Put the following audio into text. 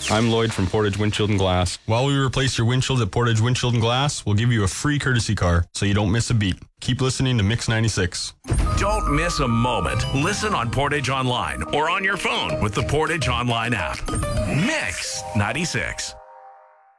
I'm Lloyd from Portage Windshield and Glass. While we replace your windshield at Portage Windshield and Glass, we'll give you a free courtesy car so you don't miss a beat. Keep listening to Mix 96. Don't miss a moment. Listen on Portage Online or on your phone with the Portage Online app. Mix 96.